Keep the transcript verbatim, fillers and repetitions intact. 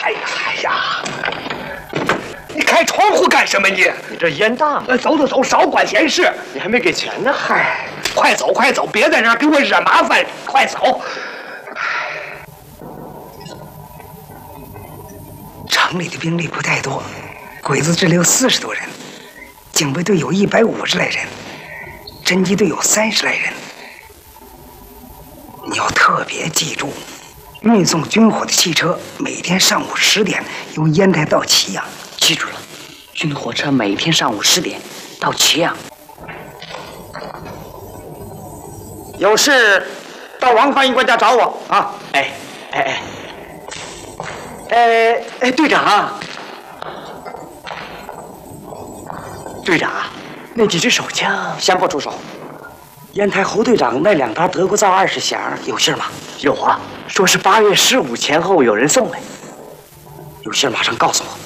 哎呀哎呀！你开窗户干什么你？ 你这烟大吗？ 呃，走走走，少管闲事。 你还没给钱呢。 嗨，快走快走，别在这儿给我惹麻烦，快走。城里的兵力不太多，鬼子支流四十多人，警备队有一百五十来人，侦缉队有三十来人。你要特别记住，运送军火的汽车每天上午十点由烟台到祁阳。 记住了，军火车每天上午十点到祁阳。 有事到王翻译官家找我啊！ 哎哎哎，哎哎，队长啊，队长啊，那几支手枪先不出手。 烟台侯队长那两沓德国造二十响有信吗？有啊，说是八月十五前后有人送来。有信马上告诉我。